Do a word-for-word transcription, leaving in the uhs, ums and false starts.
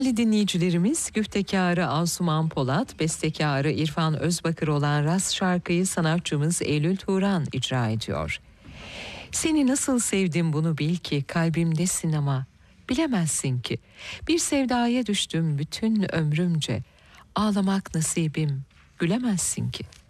Değerli dinleyicilerimiz, güftekarı Asuman Polat, bestekarı İrfan Özbakır olan Rast şarkıyı sanatçımız Eylül Turan icra ediyor. Seni nasıl sevdim bunu bil ki, kalbimdesin ama bilemezsin ki. Bir sevdaya düştüm bütün ömrümce, ağlamak nasibim, gülemezsin ki.